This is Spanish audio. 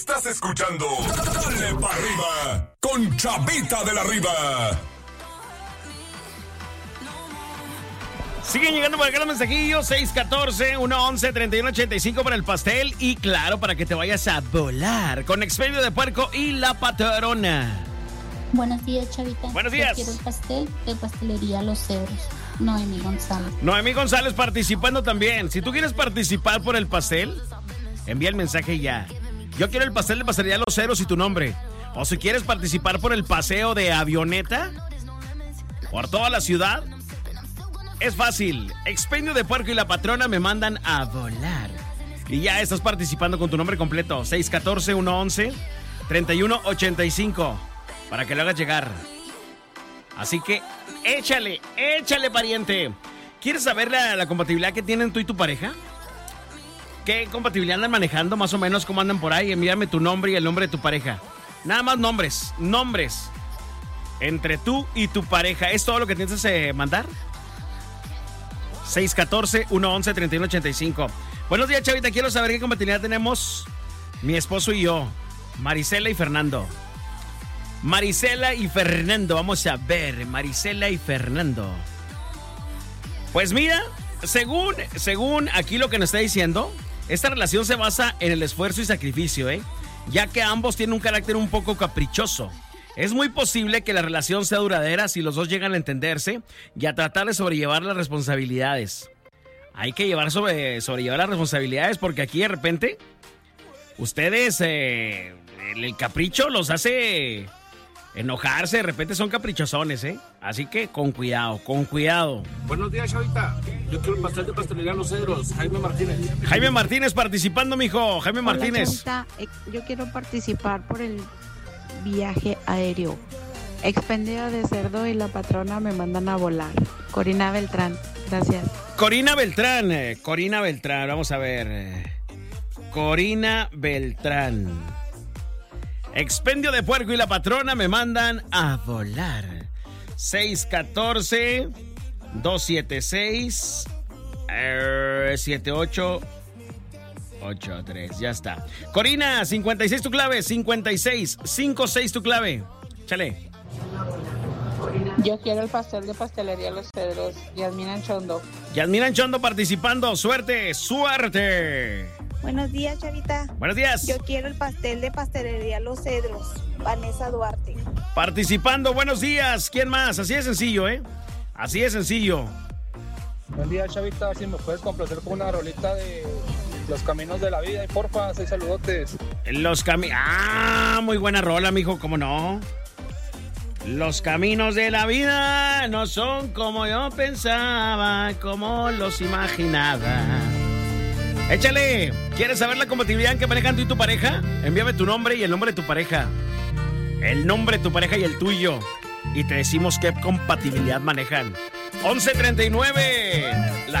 Estás escuchando Dale para arriba con Chavita de la Riva. Siguen llegando por acá los mensajillos. 614-111-3185 para el pastel. Y claro, para que te vayas a volar con Expendio de Puerco y La Patrona. Buenos días, Chavita. Buenos días. Yo quiero el pastel de Pastelería Los Cedros. Noemí González. Noemí González participando también. Si tú quieres participar por el pastel, envía el mensaje ya. Yo quiero el pastel de Pastelería Los Cedros y tu nombre. O si quieres participar por el paseo de avioneta por toda la ciudad, es fácil. Expendio de Puerco y La Patrona me mandan a volar. Y ya estás participando con tu nombre completo. 614-111-3185 para que lo hagas llegar. Así que échale, pariente. ¿Quieres saber la compatibilidad que tienen tú y tu pareja? ¿Qué compatibilidad andan manejando? Más o menos, ¿cómo andan por ahí? Envíame tu nombre y el nombre de tu pareja. Nada más nombres. Entre tú y tu pareja. ¿Es todo lo que tienes que mandar? 614-111-3185. Buenos días, Chavita. Quiero saber qué compatibilidad tenemos mi esposo y yo. Marisela y Fernando. Vamos a ver. Marisela y Fernando. Pues mira, según aquí lo que nos está diciendo, esta relación se basa en el esfuerzo y sacrificio, ya que ambos tienen un carácter un poco caprichoso. Es muy posible que la relación sea duradera si los dos llegan a entenderse y a tratar de sobrellevar las responsabilidades. Hay que sobrellevar las responsabilidades porque aquí de repente ustedes, el capricho los hace enojarse, de repente son caprichosones, Así que con cuidado. Buenos días, Chavita. Yo quiero el pastel de Pastelería Los Cedros. Jaime Martínez participando, mijo. Jaime Martínez. Chavita, yo quiero participar por el viaje aéreo. Expendio de cerdo y La Patrona me mandan a volar. Corina Beltrán, gracias. Corina Beltrán, vamos a ver. Corina Beltrán. Expendio de Puerco y La Patrona me mandan a volar. 614-276-7883. Ya está. Corina, 56 tu clave. 56 tu clave. Chale. Yo quiero el pastel de Pastelería Los Cedros. Yasmín Anchondo participando. Suerte. Buenos días, Chavita. Buenos días. Yo quiero el pastel de Pastelería Los Cedros. Vanessa Duarte. Participando, buenos días. ¿Quién más? Así de sencillo, Así de sencillo. Buen día, Chavita. Si me puedes complacer con una rolita de Los Caminos de la Vida. Y porfa, 6 saludotes. Muy buena rola, mijo, ¿cómo no? Los caminos de la vida no son como yo pensaba, como los imaginaba. Échale. ¿Quieres saber la compatibilidad que manejan tú y tu pareja? Envíame tu nombre y el nombre de tu pareja. El nombre de tu pareja y el tuyo. Y te decimos qué compatibilidad manejan. 11:39.